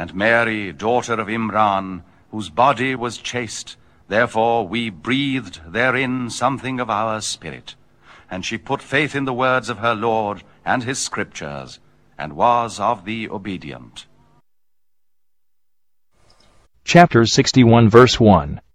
And Mary, daughter of Imran, whose body was chaste, therefore we breathed therein something of our spirit. And she put faith in the words of her Lord and his scriptures, and was of the obedient. Chapter 61 verse 1.